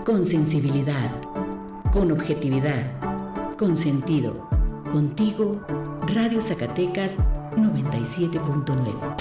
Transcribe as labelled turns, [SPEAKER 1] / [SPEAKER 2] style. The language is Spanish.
[SPEAKER 1] con sensibilidad, con objetividad, con sentido. Contigo, Radio Zacatecas 97.9.